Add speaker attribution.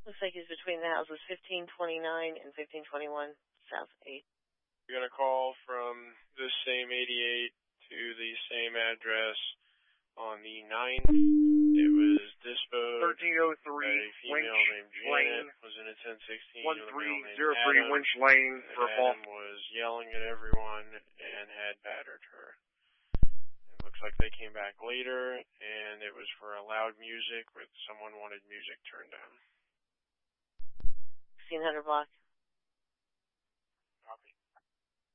Speaker 1: Looks like he's between the houses 1529 and 1521 South 8th.
Speaker 2: You're going to call from this same 88 to the same address on the 9th. It was disposed.
Speaker 3: 1303
Speaker 2: a female
Speaker 3: Winch
Speaker 2: named
Speaker 3: Lane.
Speaker 2: Janet was in a 1016.
Speaker 3: 1303 Winch Lane for
Speaker 2: Adam was yelling at everyone and had battered her. It looks like they came back later, and it was for a loud music with someone wanted music turned down.
Speaker 1: 1600 block.